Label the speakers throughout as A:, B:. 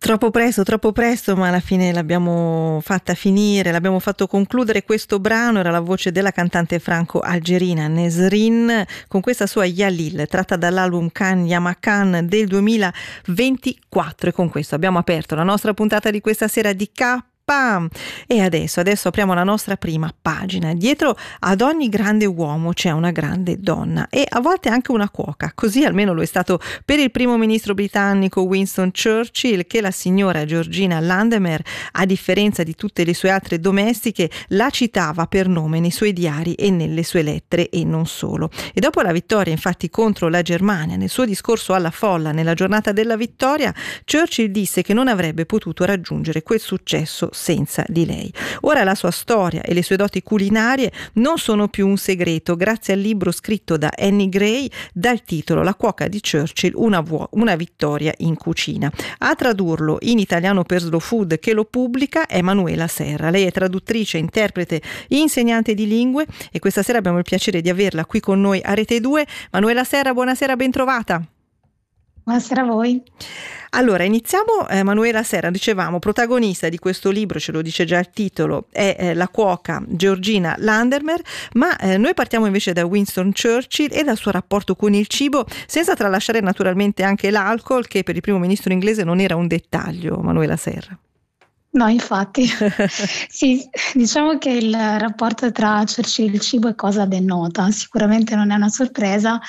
A: Troppo presto, ma alla fine l'abbiamo fatta finire, l'abbiamo fatto concludere. Questo brano era la voce della cantante franco-algerina Nesrin con questa sua Yalil, tratta dall'album Kan Yamakan del 2024. E con questo abbiamo aperto la nostra puntata di questa sera di K. E adesso apriamo la nostra prima pagina. Dietro ad ogni grande uomo c'è una grande donna e a volte anche una cuoca, così almeno lo è stato per il primo ministro britannico Winston Churchill, che la signora Georgina Landemer, a differenza di tutte le sue altre domestiche, la citava per nome nei suoi diari e nelle sue lettere, e non solo. E dopo la vittoria infatti contro la Germania, nel suo discorso alla folla nella giornata della vittoria, Churchill disse che non avrebbe potuto raggiungere quel successo senza di lei. Ora la sua storia e le sue doti culinarie non sono più un segreto grazie al libro scritto da Annie Gray dal titolo La cuoca di Churchill, una vittoria in cucina. A tradurlo in italiano per Slow Food, che lo pubblica, è Manuela Serra. Lei è traduttrice, interprete, insegnante di lingue e questa sera abbiamo il piacere di averla qui con noi a Rete 2. Manuela Serra, buonasera, ben trovata.
B: Buonasera a voi.
A: Allora, iniziamo. Manuela Serra, dicevamo, protagonista di questo libro, ce lo dice già il titolo, è la cuoca Georgina Landemer, ma noi partiamo invece da Winston Churchill e dal suo rapporto con il cibo, senza tralasciare naturalmente anche l'alcol, che per il primo ministro inglese non era un dettaglio, Manuela Serra.
B: No, infatti, sì, diciamo che il rapporto tra Churchill e il cibo è cosa ben nota, sicuramente non è una sorpresa.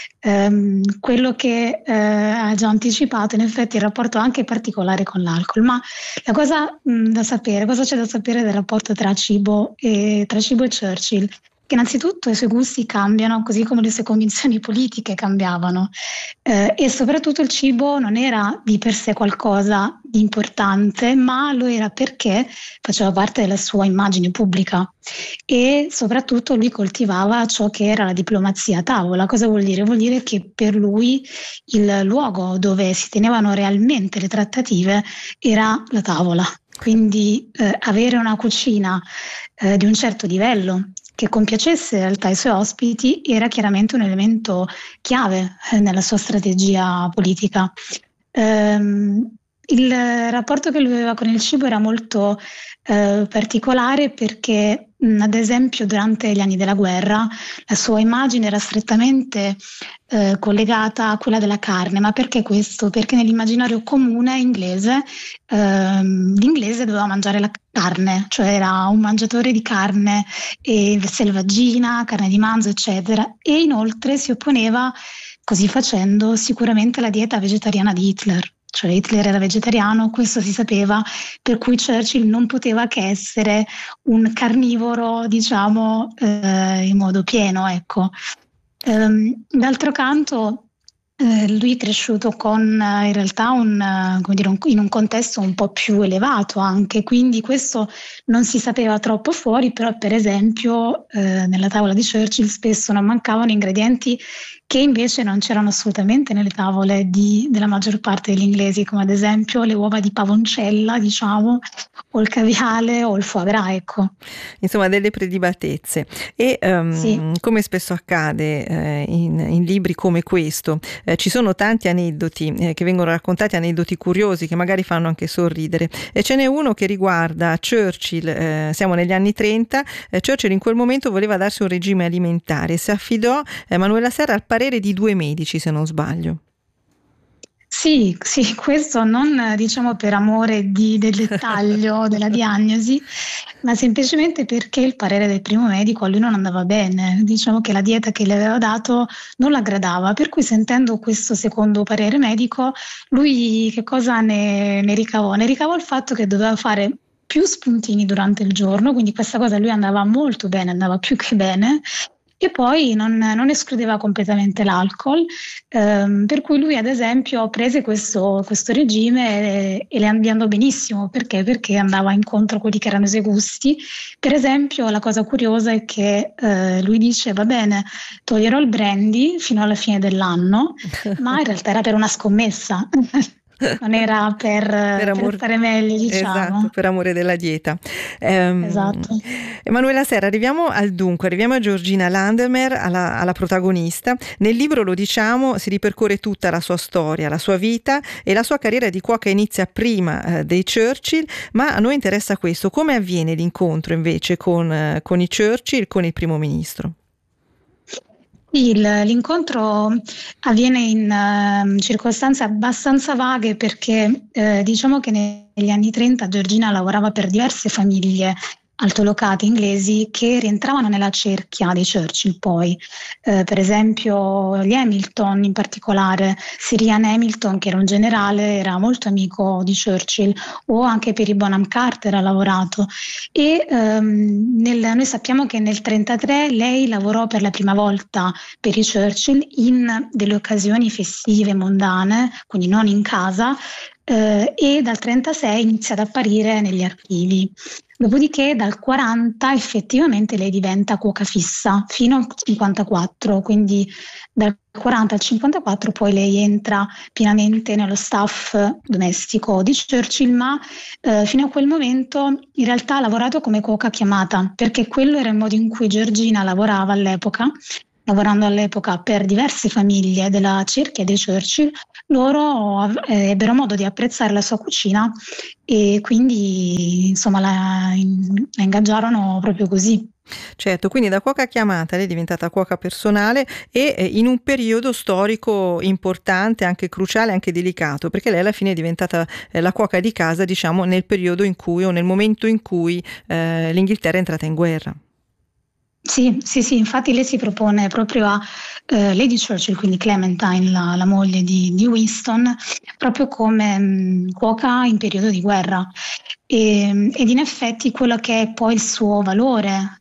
B: Quello che ha già anticipato, in effetti, il rapporto anche particolare con l'alcol, ma la cosa da sapere, cosa c'è da sapere del rapporto tra cibo e Churchill? Che innanzitutto i suoi gusti cambiano, così come le sue convinzioni politiche cambiavano, e soprattutto il cibo non era di per sé qualcosa di importante, ma lo era perché faceva parte della sua immagine pubblica e soprattutto lui coltivava ciò che era la diplomazia a tavola. Cosa vuol dire? Vuol dire che per lui il luogo dove si tenevano realmente le trattative era la tavola, quindi avere una cucina di un certo livello che compiacesse in realtà i suoi ospiti era chiaramente un elemento chiave nella sua strategia politica. Il rapporto che lui aveva con il cibo era molto particolare perché, ad esempio, durante gli anni della guerra la sua immagine era strettamente collegata a quella della carne. Ma perché questo? Perché nell'immaginario comune inglese l'inglese doveva mangiare la carne, cioè era un mangiatore di carne selvaggina, carne di manzo, eccetera, e inoltre si opponeva, così facendo, sicuramente alla dieta vegetariana di Hitler. Cioè Hitler era vegetariano, questo si sapeva, per cui Churchill non poteva che essere un carnivoro, diciamo, in modo pieno, ecco. D'altro canto, lui è cresciuto con in realtà in un contesto un po' più elevato anche, quindi questo non si sapeva troppo fuori, però per esempio nella tavola di Churchill spesso non mancavano ingredienti che invece non c'erano assolutamente nelle tavole della maggior parte degli inglesi, come ad esempio le uova di pavoncella, diciamo, o il caviale o il foie gras, ecco.
A: Insomma, delle prelibatezze. E
B: Sì.
A: come spesso accade in libri come questo, ci sono tanti aneddoti che vengono raccontati, aneddoti curiosi che magari fanno anche sorridere. E ce n'è uno che riguarda Churchill, siamo negli anni 30, Churchill in quel momento voleva darsi un regime alimentare, si affidò, Manuela Serra, al parere di 2 medici, se non sbaglio.
B: Sì, questo non diciamo per amore del dettaglio della diagnosi, ma semplicemente perché il parere del primo medico a lui non andava bene. Diciamo che la dieta che le aveva dato non l'aggradava, per cui sentendo questo secondo parere medico, lui che cosa ne ricavò? Ne ricavò il fatto che doveva fare più spuntini durante il giorno, quindi questa cosa a lui andava molto bene, andava più che bene. E poi non escludeva completamente l'alcol, per cui lui ad esempio prese questo regime e gli andò benissimo. Perché? Perché andava incontro a quelli che erano i suoi gusti. Per esempio la cosa curiosa è che lui dice: va bene, toglierò il brandy fino alla fine dell'anno, ma in realtà era per una scommessa. non era per stare meglio, diciamo.
A: Esatto, per amore della dieta.
B: Esatto.
A: Emanuela Serra, arriviamo al dunque, arriviamo a Georgina Landemer, alla protagonista. Nel libro, lo diciamo, si ripercorre tutta la sua storia, la sua vita, e la sua carriera di cuoca inizia prima dei Churchill, ma a noi interessa questo: come avviene l'incontro invece con i Churchill, con il primo ministro?
B: L'incontro avviene in circostanze abbastanza vaghe perché diciamo che negli anni 30 Georgina lavorava per diverse famiglie altolocate inglesi che rientravano nella cerchia dei Churchill poi. Per esempio gli Hamilton, in particolare Sir Ian Hamilton, che era un generale, era molto amico di Churchill, o anche per i Bonham Carter ha lavorato. E noi sappiamo che nel 1933 lei lavorò per la prima volta per i Churchill in delle occasioni festive mondane, quindi non in casa, e dal 1936 inizia ad apparire negli archivi. Dopodiché dal 40 effettivamente lei diventa cuoca fissa fino al 54, quindi dal 40 al 54 poi lei entra pienamente nello staff domestico di Churchill, ma fino a quel momento in realtà ha lavorato come cuoca chiamata, perché quello era il modo in cui Georgina lavorava all'epoca. Lavorando all'epoca per diverse famiglie della cerchia dei Churchill, loro ebbero modo di apprezzare la sua cucina e quindi insomma la ingaggiarono proprio così.
A: Certo, quindi da cuoca chiamata lei è diventata cuoca personale e in un periodo storico importante, anche cruciale, anche delicato, perché lei alla fine è diventata la cuoca di casa, diciamo, nel periodo in cui, o nel momento in cui l'Inghilterra è entrata in guerra.
B: Sì, infatti lei si propone proprio a Lady Churchill, quindi Clementine, la moglie di Winston, proprio come cuoca in periodo di guerra. Ed in effetti quello che è poi il suo valore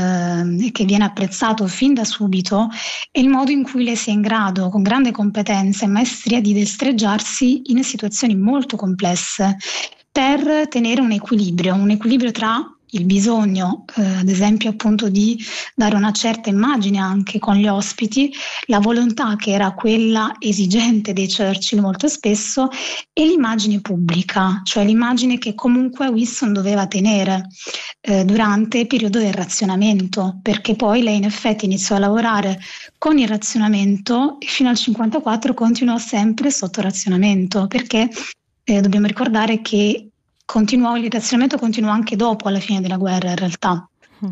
B: e che viene apprezzato fin da subito è il modo in cui lei sia in grado, con grande competenza e maestria, di destreggiarsi in situazioni molto complesse per tenere un equilibrio tra il bisogno, ad esempio appunto di dare una certa immagine anche con gli ospiti, la volontà che era quella esigente dei Churchill molto spesso, e l'immagine pubblica, cioè l'immagine che comunque Winston doveva tenere durante il periodo del razionamento, perché poi lei in effetti iniziò a lavorare con il razionamento e fino al 54 continuò sempre sotto razionamento, perché dobbiamo ricordare che il razionamento continuò anche dopo, alla fine della guerra, in realtà.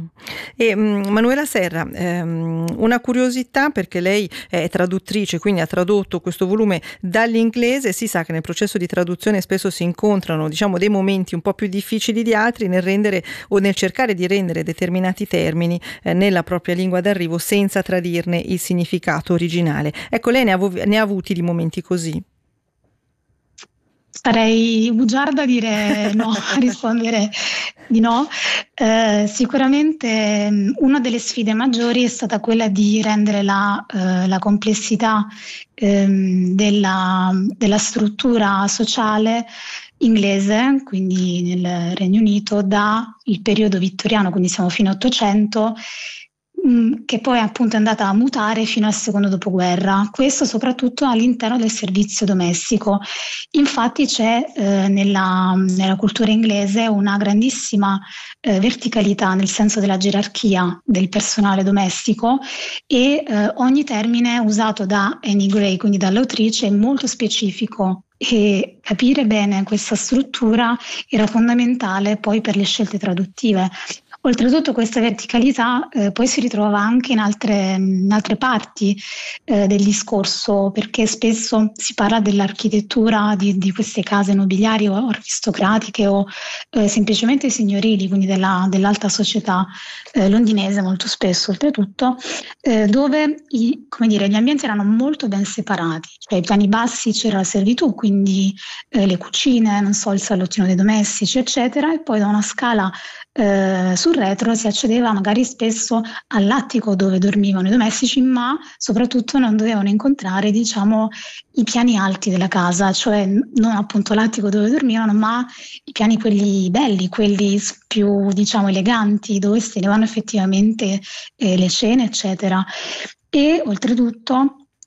A: E Manuela Serra, una curiosità, perché lei è traduttrice, quindi ha tradotto questo volume dall'inglese. Si sa che nel processo di traduzione spesso si incontrano, diciamo, dei momenti un po' più difficili di altri nel rendere o nel cercare di rendere determinati termini nella propria lingua d'arrivo senza tradirne il significato originale. Ecco, lei ne ha avuti di momenti così?
B: Sarei bugiarda a dire no, a rispondere di no. Sicuramente una delle sfide maggiori è stata quella di rendere la complessità della struttura sociale inglese, quindi nel Regno Unito, dal periodo vittoriano, quindi siamo fino all'800, che poi appunto è andata a mutare fino al secondo dopoguerra, questo soprattutto all'interno del servizio domestico. Infatti c'è nella cultura inglese una grandissima verticalità, nel senso della gerarchia del personale domestico, e ogni termine usato da Annie Gray, quindi dall'autrice, è molto specifico, e capire bene questa struttura era fondamentale poi per le scelte traduttive. Oltretutto questa verticalità poi si ritrova anche in altre parti del discorso, perché spesso si parla dell'architettura di queste case nobiliari o aristocratiche o semplicemente signorili, quindi dell'alta società londinese molto spesso, oltretutto, dove gli ambienti erano molto ben separati, cioè ai piani bassi c'era la servitù, quindi le cucine, non so, il salottino dei domestici, eccetera, e poi da una scala sul retro si accedeva magari spesso all'attico dove dormivano i domestici, ma soprattutto non dovevano incontrare, diciamo, i piani alti della casa, cioè non appunto l'attico dove dormivano, ma i piani quelli belli, quelli più, diciamo, eleganti, dove si tenevano effettivamente le cene, eccetera. E oltretutto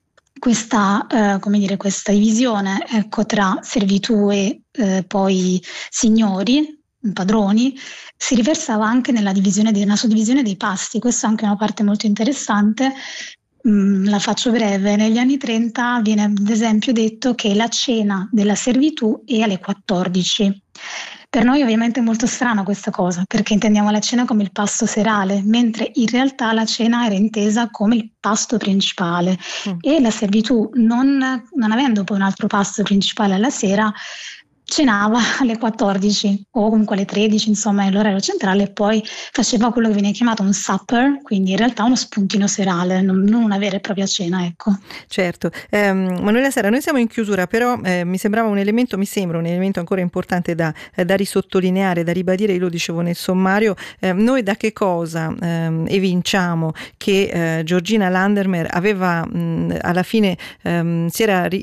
B: questa, come dire, questa divisione, ecco, tra servitù e poi signori, padroni, si riversava anche nella suddivisione dei pasti. Questa è anche una parte molto interessante. La faccio breve. Negli anni 30 viene ad esempio detto che la cena della servitù è alle 14. Per noi ovviamente è molto strana questa cosa, perché intendiamo la cena come il pasto serale, mentre in realtà la cena era intesa come il pasto principale e la servitù, non avendo poi un altro pasto principale alla sera, cenava alle 14 o comunque alle 13, insomma, è l'orario centrale, e poi faceva quello che viene chiamato un supper, quindi in realtà uno spuntino serale, non una vera e propria cena, ecco.
A: Certo. Manuela Serra, noi siamo in chiusura, però mi sembra un elemento ancora importante da risottolineare, da ribadire. Io lo dicevo nel sommario, noi da che cosa evinciamo che Georgina Landermer aveva alla fine si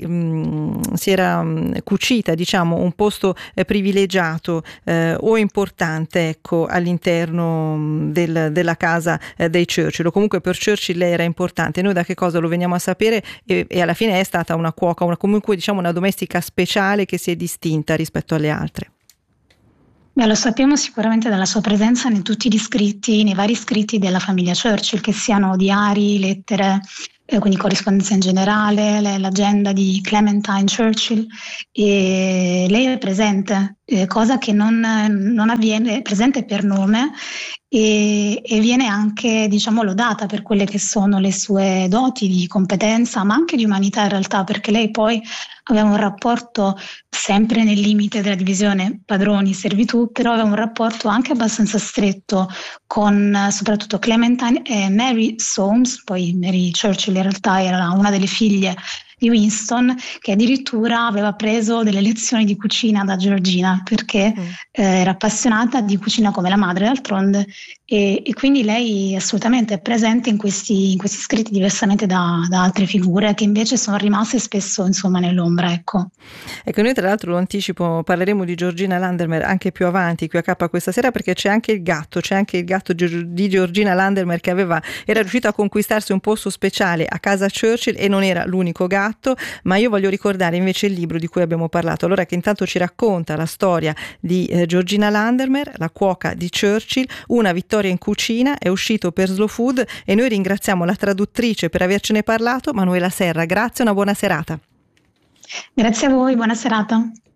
A: era cucita, diciamo, un posto privilegiato o importante, ecco, all'interno della casa dei Churchill, o comunque per Churchill lei era importante. Noi da che cosa lo veniamo a sapere? E alla fine è stata una cuoca, comunque diciamo una domestica speciale che si è distinta rispetto alle altre.
B: Beh, lo sappiamo sicuramente dalla sua presenza nei vari scritti della famiglia Churchill, che siano diari, lettere, quindi corrispondenza in generale, l'agenda di Clementine Churchill, e lei è presente, cosa che non avviene, è presente per nome e viene anche, diciamo, lodata per quelle che sono le sue doti di competenza, ma anche di umanità in realtà, perché lei poi aveva un rapporto sempre nel limite della divisione padroni-servitù, però aveva un rapporto anche abbastanza stretto con soprattutto Clementine e Mary Soames. Poi Mary Churchill in realtà era una delle figlie di Winston, che addirittura aveva preso delle lezioni di cucina da Georgina, perché era appassionata di cucina come la madre, d'altronde, e quindi lei assolutamente è presente in questi scritti, diversamente da altre figure che invece sono rimaste spesso, insomma, nell'ombra, ecco.
A: Ecco, noi tra l'altro, lo anticipo, parleremo di Georgina Landermer anche più avanti qui a K questa sera, perché c'è anche il gatto di Georgina Landermer che era riuscito a conquistarsi un posto speciale a casa Churchill, e non era l'unico gatto. Ma io voglio ricordare invece il libro di cui abbiamo parlato, allora, che intanto ci racconta la storia di Georgina Landermer, la cuoca di Churchill, una vittoria in cucina. È uscito per Slow Food e noi ringraziamo la traduttrice per avercene parlato, Manuela Serra. Grazie, una buona serata.
B: Grazie a voi, buona serata.